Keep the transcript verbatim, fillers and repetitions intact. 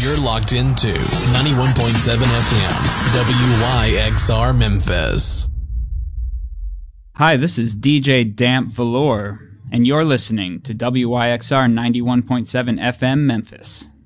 You're locked into ninety-one point seven F M, W Y X R Memphis. Hi, this is D J Damp Velour, and you're listening to W Y X R ninety-one point seven F M Memphis.